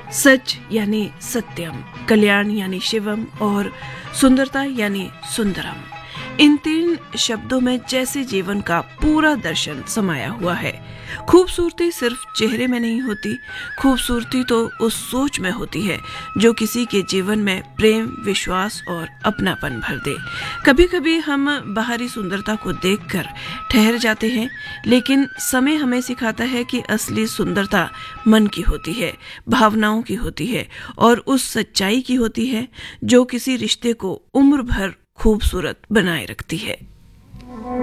सच यानी सत्यम, कल्याण यानी शिवम और सुंदरता यानी सुंदरम। इन तीन शब्दों में जैसे जीवन का पूरा दर्शन समाया हुआ है। खूबसूरती सिर्फ चेहरे में नहीं होती, खूबसूरती तो उस सोच में होती है जो किसी के जीवन में प्रेम, विश्वास और अपनापन भर दे। कभी कभी हम बाहरी सुंदरता को देखकर ठहर जाते हैं, लेकिन समय हमें सिखाता है कि असली सुंदरता मन की होती है, भावनाओं की होती है और उस सच्चाई की होती है जो किसी रिश्ते को उम्र भर खूबसूरत बनाए रखती है।